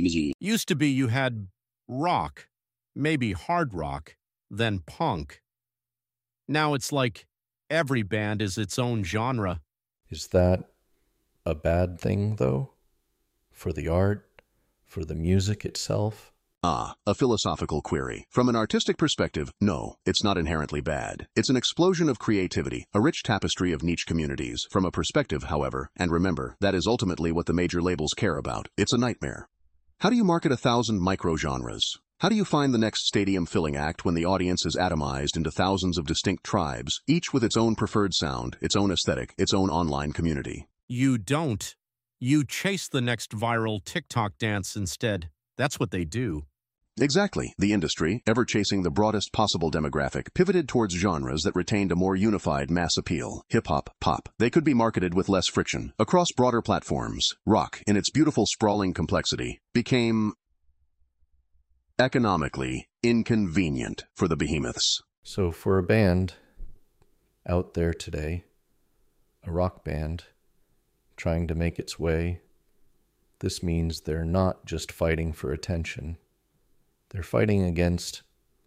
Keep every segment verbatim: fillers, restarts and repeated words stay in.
easy. Used to be you had rock, maybe hard rock, then punk. Now it's like every band is its own genre. Is that a bad thing, though? For the art? For the music itself? Ah, a philosophical query. From an artistic perspective, no, it's not inherently bad. It's an explosion of creativity, a rich tapestry of niche communities. From a perspective, however, and remember, that is ultimately what the major labels care about, it's a nightmare. How do you market a thousand micro-genres? How do you find the next stadium-filling act when the audience is atomized into thousands of distinct tribes, each with its own preferred sound, its own aesthetic, its own online community? You don't. You chase the next viral TikTok dance instead. That's what they do. Exactly. The industry, ever chasing the broadest possible demographic, pivoted towards genres that retained a more unified mass appeal. Hip-hop, pop. They could be marketed with less friction. Across broader platforms, rock, in its beautiful sprawling complexity, became economically inconvenient for the behemoths. So for a band out there today, a rock band trying to make its way, this means they're not just fighting for attention. They're fighting against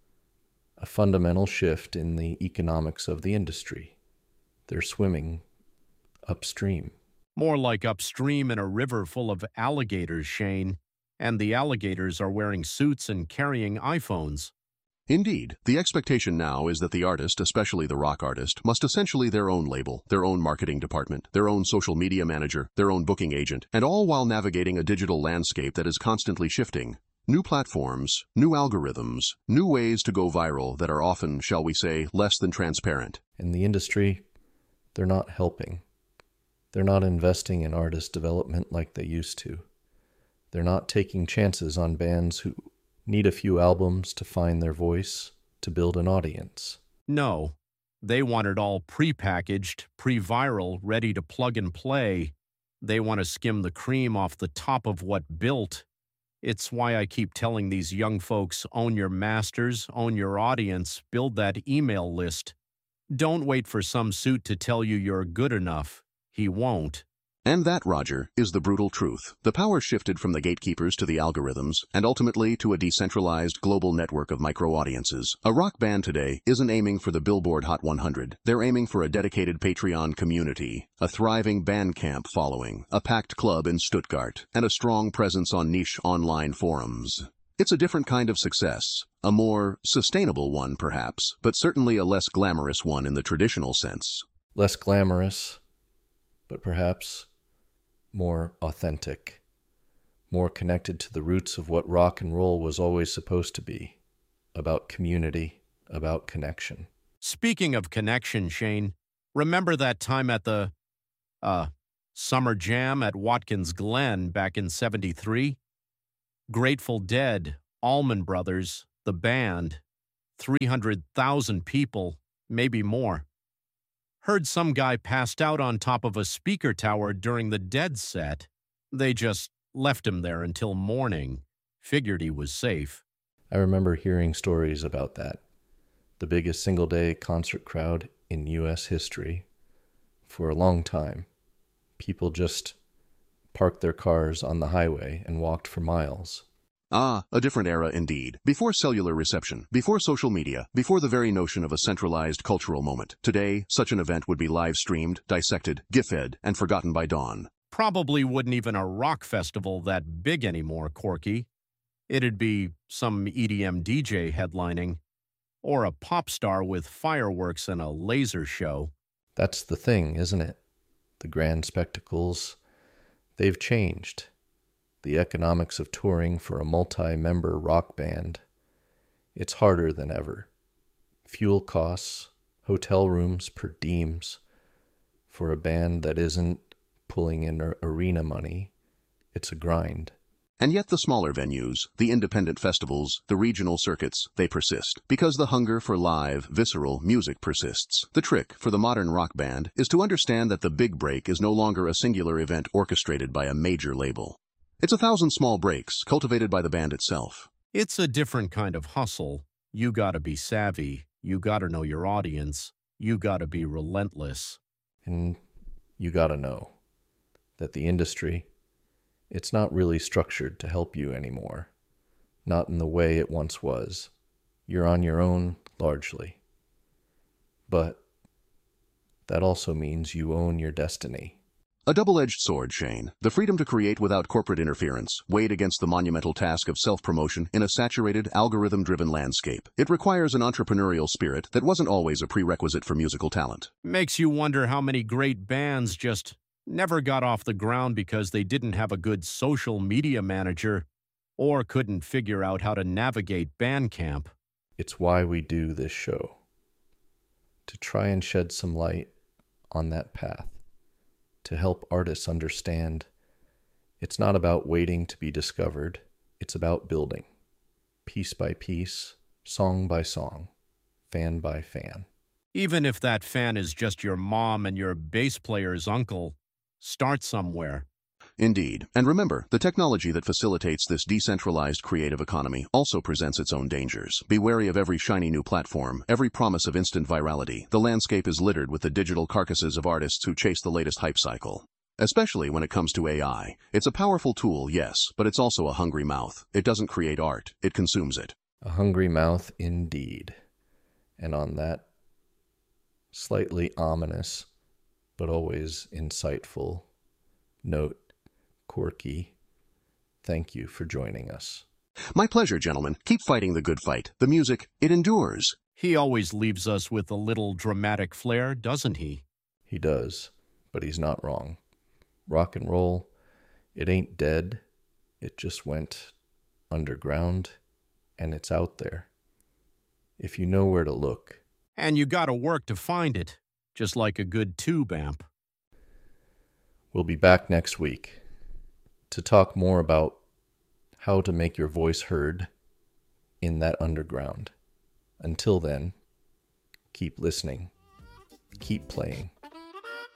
a fundamental shift in the economics of the industry. They're swimming upstream. More like upstream in a river full of alligators, Shane. And the alligators are wearing suits and carrying iPhones. Indeed, the expectation now is that the artist, especially the rock artist, must essentially their own label, their own marketing department, their own social media manager, their own booking agent, and all while navigating a digital landscape that is constantly shifting. New platforms, new algorithms, new ways to go viral that are often, shall we say, less than transparent. In the industry, they're not helping. They're not investing in artist development like they used to. They're not taking chances on bands who need a few albums to find their voice, to build an audience. No, they want it all pre-packaged, pre-viral, ready to plug and play. They want to skim the cream off the top of what built. It's why I keep telling these young folks, own your masters, own your audience, build that email list. Don't wait for some suit to tell you you're good enough. He won't. And that, Roger, is the brutal truth. The power shifted from the gatekeepers to the algorithms, and ultimately to a decentralized global network of micro-audiences. A rock band today isn't aiming for the Billboard Hot one hundred. They're aiming for a dedicated Patreon community, a thriving Bandcamp following, a packed club in Stuttgart, and a strong presence on niche online forums. It's a different kind of success, a more sustainable one perhaps, but certainly a less glamorous one in the traditional sense. Less glamorous, but perhaps more authentic, more connected to the roots of what rock and roll was always supposed to be, about community, about connection. Speaking of connection, Shane, remember that time at the, uh, Summer Jam at Watkins Glen back in seventy-three? Grateful Dead, Allman Brothers, the band, three hundred thousand people, maybe more. Heard some guy passed out on top of a speaker tower during the Dead set. They just left him there until morning. Figured he was safe. I remember hearing stories about that. The biggest single-day concert crowd in U S history. For a long time, people just parked their cars on the highway and walked for miles. Ah, a different era indeed. Before cellular reception, before social media, before the very notion of a centralized cultural moment. Today, such an event would be live-streamed, dissected, gif-ed, and forgotten by dawn. Probably wouldn't even a rock festival that big anymore, Corky. It'd be some E D M D J headlining, or a pop star with fireworks and a laser show. That's the thing, isn't it? The grand spectacles, they've changed. The economics of touring for a multi-member rock band, it's harder than ever. Fuel costs, hotel rooms per diems. For a band that isn't pulling in arena money, it's a grind. And yet the smaller venues, the independent festivals, the regional circuits, they persist. Because the hunger for live, visceral music persists. The trick for the modern rock band is to understand that the big break is no longer a singular event orchestrated by a major label. It's a thousand small breaks cultivated by the band itself. It's a different kind of hustle. You gotta be savvy. You gotta know your audience. You gotta be relentless. And you gotta know that the industry, It's not really structured to help you anymore. Not in the way it once was. You're on your own, largely. But that also means you own your destiny. A double-edged sword, Shane. The freedom to create without corporate interference, weighed against the monumental task of self-promotion in a saturated, algorithm-driven landscape. It requires an entrepreneurial spirit that wasn't always a prerequisite for musical talent. Makes you wonder how many great bands just never got off the ground because they didn't have a good social media manager or couldn't figure out how to navigate Bandcamp. It's why we do this show. To try and shed some light on that path. To help artists understand it's not about waiting to be discovered, it's about building, piece by piece, song by song, fan by fan. Even if that fan is just your mom and your bass player's uncle, start somewhere. Indeed. And remember, the technology that facilitates this decentralized creative economy also presents its own dangers. Be wary of every shiny new platform, every promise of instant virality. The landscape is littered with the digital carcasses of artists who chase the latest hype cycle. Especially when it comes to A I. It's a powerful tool, yes, but it's also a hungry mouth. It doesn't create art, it consumes it. A hungry mouth indeed. And on that slightly ominous, but always insightful note, Corky, thank you for joining us. My pleasure, gentlemen. Keep fighting the good fight. The music, it endures. He always leaves us with a little dramatic flair, doesn't he? He does, but he's not wrong. Rock and roll, it ain't dead. It just went underground, and it's out there. If you know where to look. And you gotta work to find it, just like a good tube amp. We'll be back next week to talk more about how to make your voice heard in that underground. Until then, keep listening, keep playing.